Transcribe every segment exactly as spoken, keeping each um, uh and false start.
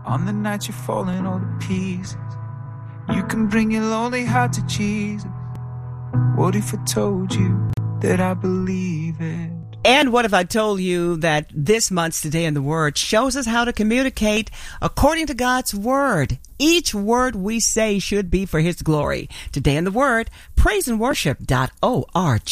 On the night you're falling all to pieces, you can bring your lonely heart to Jesus. What if I told you that I believe it? And what if I told you that this month's Today in the Word shows us how to communicate according to God's Word? Each word we say should be for His glory. Today in the Word, praise and worship dot org.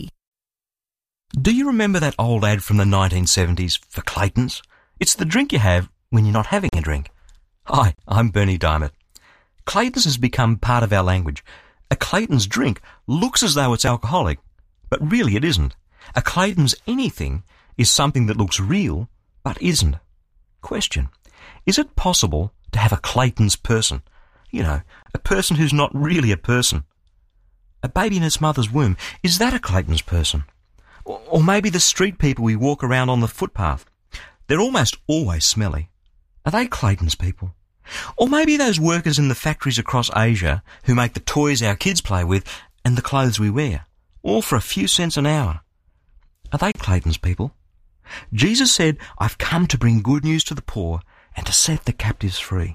Do you remember that old ad from the nineteen seventies for Clayton's? It's the drink you have when you're not having a drink. Hi, I'm Bernie Diamond. Clayton's has become part of our language. A Clayton's drink looks as though it's alcoholic, but really it isn't. A Clayton's anything is something that looks real, but isn't. Question: is it possible to have a Clayton's person? You know, a person who's not really a person. A baby in its mother's womb, is that a Clayton's person? Or, or maybe the street people we walk around on the footpath. They're almost always smelly. Are they Clayton's people? Or maybe those workers in the factories across Asia who make the toys our kids play with and the clothes we wear, all for a few cents an hour. Are they Clayton's people? Jesus said, I've come to bring good news to the poor and to set the captives free.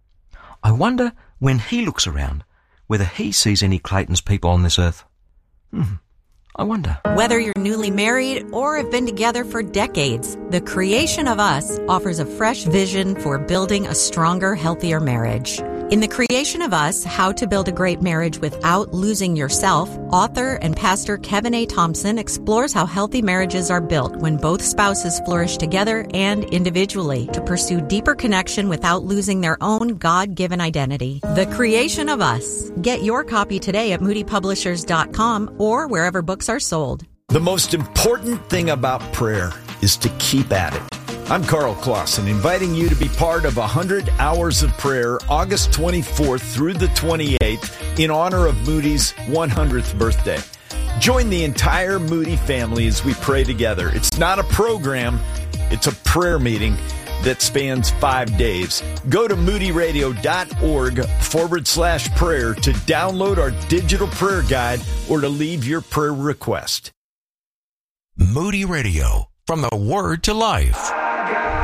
I wonder, when he looks around, whether he sees any Clayton's people on this earth. Hmm. I wonder. Whether you're newly married or have been together for decades, The Creation of Us offers a fresh vision for building a stronger, healthier marriage. In The Creation of Us, How to Build a Great Marriage Without Losing Yourself, author and pastor Kevin A. Thompson explores how healthy marriages are built when both spouses flourish together and individually to pursue deeper connection without losing their own God-given identity. The Creation of Us. Get your copy today at moody publishers dot com or wherever books are sold. The most important thing about prayer is to keep at it. I'm Carl Clausen, inviting you to be part of one hundred Hours of Prayer, August twenty-fourth through the twenty-eighth, in honor of Moody's one hundredth birthday. Join the entire Moody family as we pray together. It's not a program, it's a prayer meeting that spans five days. Go to moody radio dot org forward slash prayer to download our digital prayer guide or to leave your prayer request. Moody Radio, from the Word to Life.